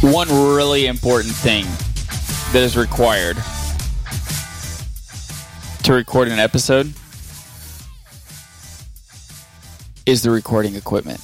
One really important thing that is required to record an episode is the recording equipment.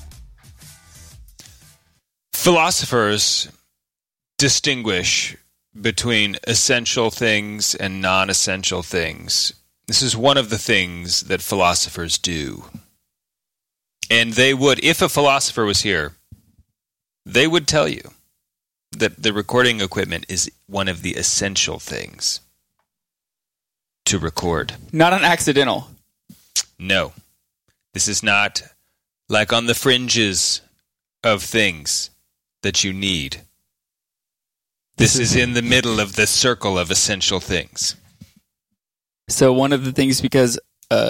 Philosophers distinguish between essential things and non-essential things. This is one of the things that philosophers do. And they would, if a philosopher was here, they would tell you that the recording equipment is one of the essential things to record. Not an accidental. No. This is not like on the fringes of things that you need. This is in the middle of the circle of essential things. So one of the things, because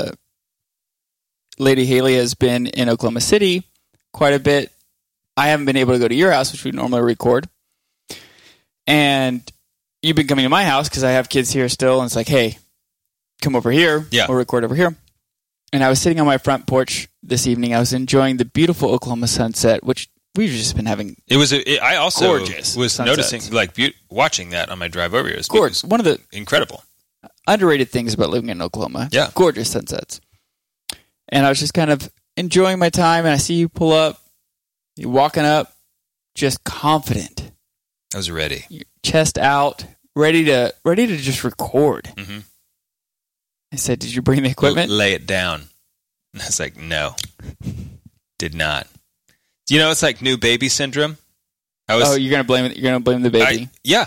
Lady Haley has been in Oklahoma City quite a bit, I haven't been able to go to your house, which we normally record. And you've been coming to my house because I have kids here still. And it's like, hey, come over here. Yeah. We'll record over here. And I was sitting on my front porch this evening. I was enjoying the beautiful Oklahoma sunset, which we've just been having. I also gorgeous was sunsets. noticing, watching that on my drive over here. It was Gorgeous. One of the incredible. underrated things about living in Oklahoma. Yeah. Gorgeous sunsets. And I was just kind of enjoying my time, and I see you pull up. You're walking up, just confident. I was ready. Your chest out, ready to just record. Mm-hmm. I said, "Did you bring the equipment?" Lay it down. And I was like, no. Did not. You know, it's like new baby syndrome. You're gonna blame the baby? Yeah.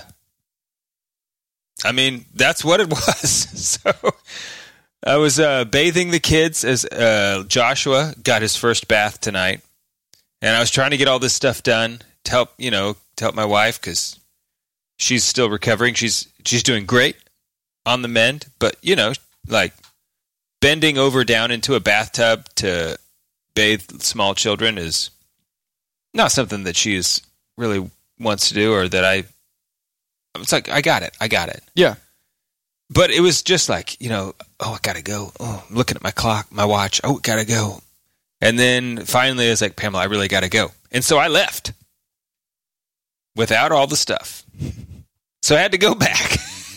I mean, that's what it was. So I was bathing the kids as Joshua got his first bath tonight. And I was trying to get all this stuff done to help my wife, because she's still recovering. She's doing great on the mend, but like bending over down into a bathtub to bathe small children is not something that she really wants to do, or that it's like, I got it. Yeah. But it was just like, I gotta go. Oh, I'm looking at my clock, my watch. Oh, gotta go. And then finally I was like, Pamela, I really gotta go. And so I left without all the stuff. So I had to go back.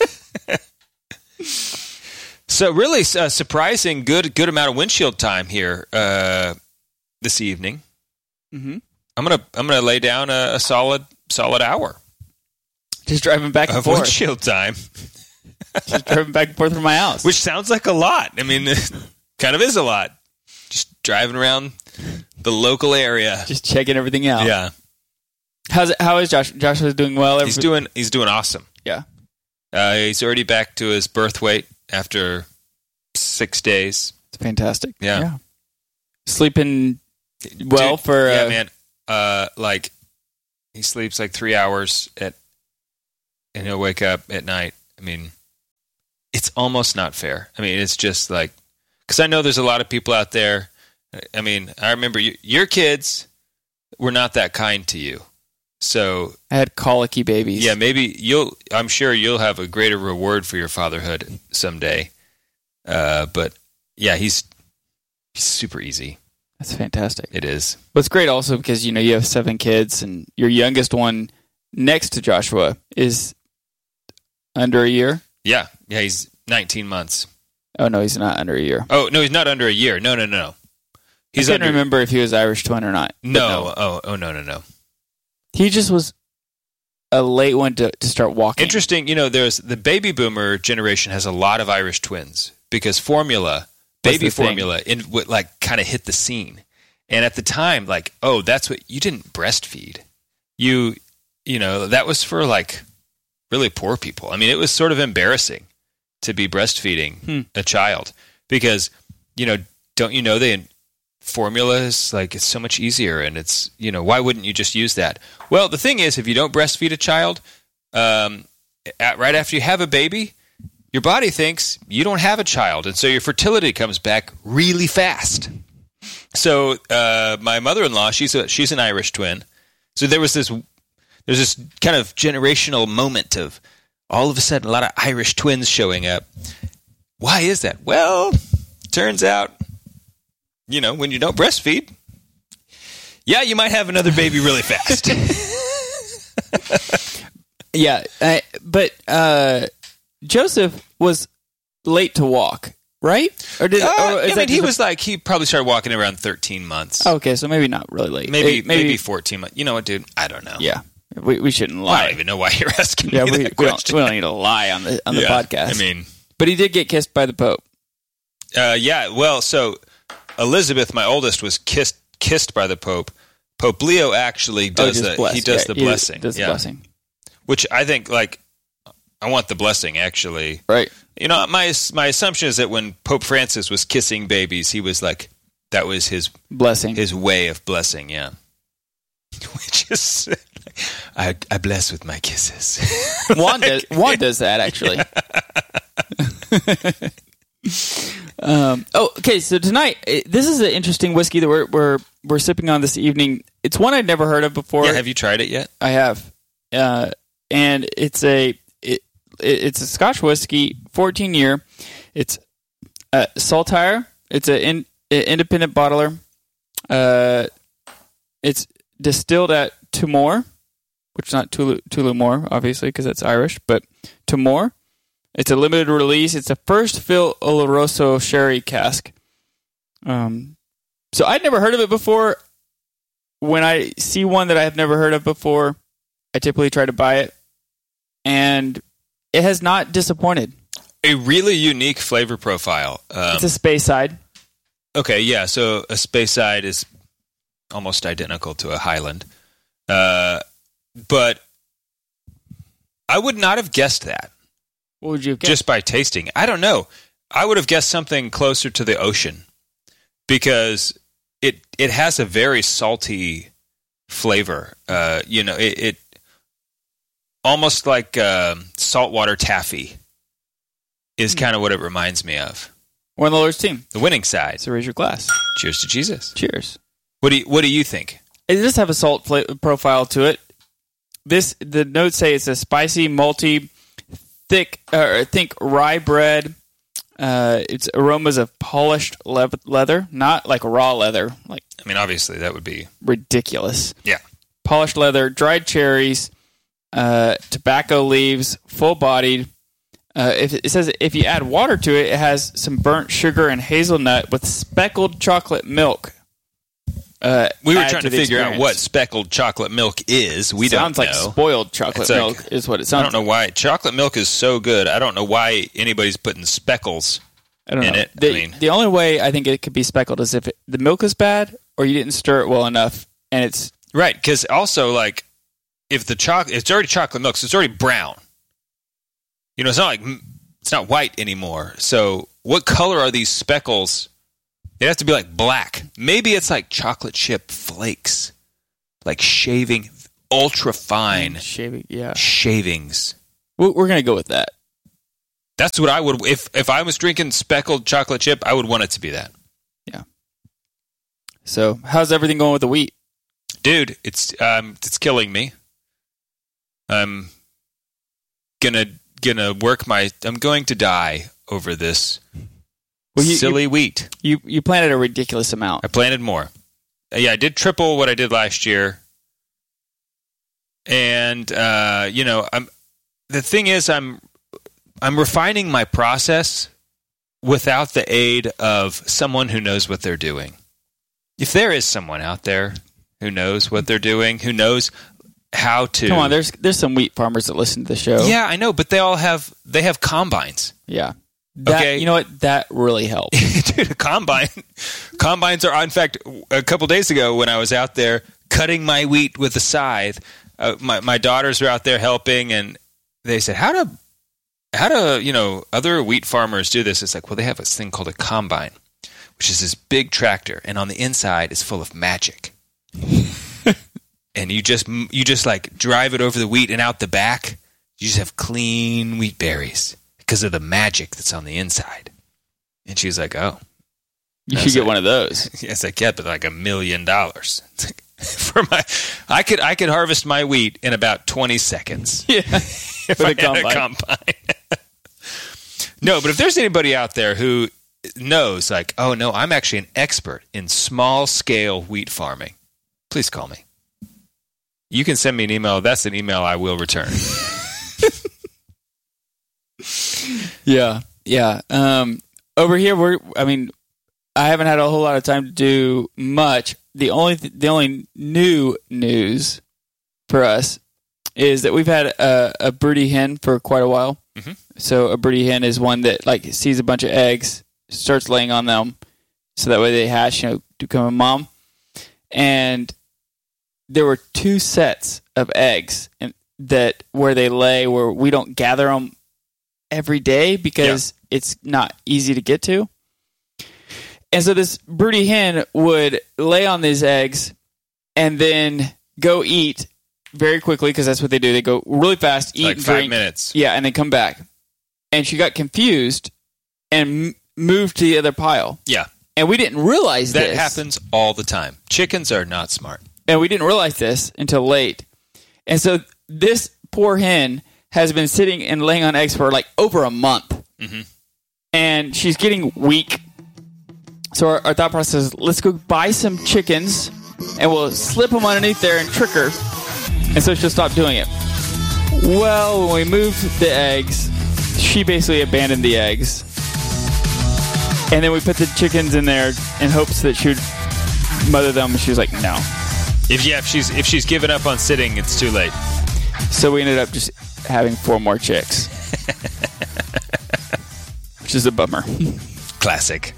So really surprising good amount of windshield time here this evening. Mm-hmm. I'm gonna lay down a solid hour. Just driving back and of forth. Windshield time. Just driving back and forth from my house. Which sounds like a lot. I mean, it kind of is a lot. Just driving around the local area. Just checking everything out. Yeah. How is Josh? Josh is doing well. He's doing awesome. Yeah. He's already back to his birth weight after 6 days. It's fantastic. Yeah. Sleeping well. Dude, for yeah, man. Like he sleeps like 3 hours and he'll wake up at night. I mean, it's almost not fair. I mean, it's just like, because I know there's a lot of people out there. I mean, I remember your kids were not that kind to you. So I had colicky babies. Yeah, maybe I'm sure you'll have a greater reward for your fatherhood someday. But yeah, he's super easy. That's fantastic. It is. But it's great also because, you have 7 kids, and your youngest one next to Joshua is under a year. Yeah, he's 19 months. Oh, no, he's not under a year. Oh, no, he's not under a year. No. I couldn't remember if he was Irish twin or not. No. Oh, no. He just was a late one to start walking. Interesting. There's the baby boomer generation has a lot of Irish twins because baby formula, kind of hit the scene. And at the time, that's what you didn't breastfeed. That was for really poor people. I mean, it was sort of embarrassing to be breastfeeding a child because, don't you know formula is it's so much easier, and it's, why wouldn't you just use that? Well, the thing is, if you don't breastfeed a child, right after you have a baby, your body thinks you don't have a child, and so your fertility comes back really fast. So my mother-in-law, she's an Irish twin. So there's this kind of generational moment of all of a sudden a lot of Irish twins showing up. Why is that? Well, turns out, when you don't breastfeed, you might have another baby really fast. Yeah, but Joseph was late to walk, right? Or did he probably started walking around 13 months. Okay, so maybe not really late. Maybe 14 months. You know what, dude? I don't know. Yeah, we shouldn't lie. I don't even know why you're asking me that we question. don't need to lie on the podcast. I mean, but he did get kissed by the Pope. Yeah. Well, so Elizabeth, my oldest, was kissed by the Pope. Pope Leo actually does the blessing. Does the blessing. Which I think, like, I want the blessing, actually. Right. You know, my assumption is that when Pope Francis was kissing babies, he was like, that was his blessing, his way of blessing, yeah. Which is, I bless with my kisses. Juan does that, actually. Okay, so tonight, this is an interesting whiskey that we're sipping on this evening. It's one I'd never heard of before. Yeah, have you tried it yet? I have. And it's a Scotch whiskey, 14-year. It's Saltire. It's an independent bottler. It's distilled at Tullamore, which is not Tullamore, obviously, because that's Irish, but Tullamore. It's a limited release. It's a first fill Oloroso sherry cask. So I'd never heard of it before. When I see one that I have never heard of before, I typically try to buy it. And it has not disappointed. A really unique flavor profile. It's a Speyside. Okay, yeah. So a Speyside is almost identical to a Highland. But I would not have guessed that. What would you have guessed? Just by tasting. I don't know. I would have guessed something closer to the ocean because it has a very salty flavor. It almost like saltwater taffy is kind of what it reminds me of. We're on the Lord's team. The winning side. So raise your glass. Cheers to Jesus. Cheers. What do you think? It does have a salt profile to it. The notes say it's a spicy, malty, thick, think rye bread. It's aromas of polished leather, not like raw leather. Like, I mean, obviously that would be ridiculous. Yeah. Polished leather, dried cherries, tobacco leaves, full-bodied. It says if you add water to it, it has some burnt sugar and hazelnut with speckled chocolate milk. We were trying to figure out what speckled chocolate milk is. We sounds don't know. Sounds like spoiled chocolate milk is what it sounds like. I don't know why. Chocolate milk is so good. I don't know why anybody's putting speckles in it. The only way I think it could be speckled is if the milk is bad or you didn't stir it well enough. And it's right, because also, like, if it's already chocolate milk, so it's already brown. You know, it's not white anymore. So what color are these speckles? It has to be like black. Maybe it's like chocolate chip flakes, like shaving, ultra fine shavings. We're gonna go with that. That's what I would if I was drinking speckled chocolate chip. I would want it to be that. Yeah. So how's everything going with the wheat, dude? It's killing me. I'm gonna work I'm going to die over this. Silly wheat. You planted a ridiculous amount. I planted more. Yeah, I did triple what I did last year. And the thing is, I'm refining my process without the aid of someone who knows what they're doing. If there is someone out there who knows what they're doing, who knows how to come on, there's some wheat farmers that listen to the show. Yeah, I know, but they have combines. Yeah. Okay. You know what? That really helped. Dude, combines are, in fact, a couple days ago when I was out there cutting my wheat with a scythe, my daughters were out there helping, and they said, how do other wheat farmers do this? It's like, well, they have this thing called a combine, which is this big tractor, and on the inside is full of magic. And you just like drive it over the wheat, and out the back, you just have clean wheat berries. Because of the magic that's on the inside. And she was like, oh. You should get one of those. Yes, I get, but like $1 million. I could harvest my wheat in about 20 seconds. Yeah. If I had a combine. No, but if there's anybody out there who knows, like, oh no, I'm actually an expert in small scale wheat farming, please call me. you can send me an email. That's an email I will return. Yeah. Over here, I haven't had a whole lot of time to do much. The only new news for us is that we've had a broody hen for quite a while. Mm-hmm. So a broody hen is one that sees a bunch of eggs, starts laying on them, so that way they hatch, to become a mom. And there were 2 sets of eggs where they lay, where we don't gather them every day because it's not easy to get to. And so this broody hen would lay on these eggs and then go eat very quickly, because that's what they do. They go really fast, eat, like and 5 drink. minutes. Yeah, and then come back. And she got confused and moved to the other pile. Yeah. And we didn't realize that this. happens all the time. Chickens are not smart. And we didn't realize this until late. And so this poor hen has been sitting and laying on eggs for over a month. Mm-hmm. And she's getting weak. So our thought process is, let's go buy some chickens and we'll slip them underneath there and trick her. And so she'll stop doing it. Well, when we moved the eggs, she basically abandoned the eggs. And then we put the chickens in there in hopes that she would mother them. And she was like, no. If she's given up on sitting, it's too late. So we ended up just having 4 more chicks. Which is a bummer. Classic.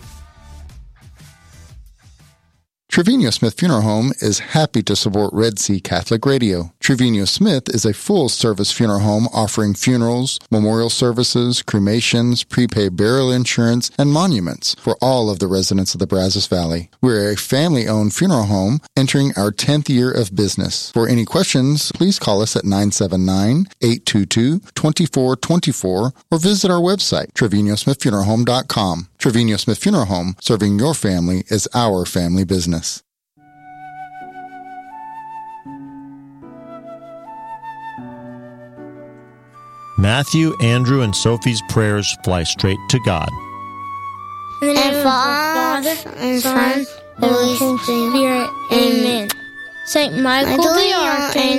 Trevino Smith Funeral Home is happy to support Red Sea Catholic Radio. Trevino Smith is a full-service funeral home offering funerals, memorial services, cremations, prepaid burial insurance, and monuments for all of the residents of the Brazos Valley. We're a family-owned funeral home entering our 10th year of business. For any questions, please call us at 979-822-2424 or visit our website, TrevinoSmithFuneralHome.com. Trevino Smith Funeral Home, serving your family is our family business. Matthew, Andrew, and Sophie's prayers fly straight to God. In the name of the Father, and Son, and Holy Spirit. Amen. Saint Michael the Archangel,